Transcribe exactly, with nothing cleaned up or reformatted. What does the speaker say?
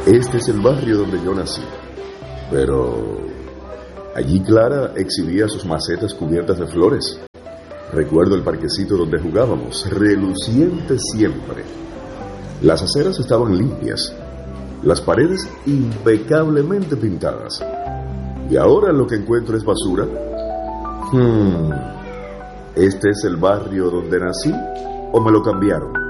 Este es el barrio donde yo nací. Pero allí Clara exhibía sus macetas cubiertas de flores. Recuerdo el parquecito donde jugábamos, reluciente siempre. Las aceras estaban limpias, las paredes impecablemente pintadas. ¿Y ahora lo que encuentro es basura? Hmm, ¿este es el barrio donde nací o me lo cambiaron?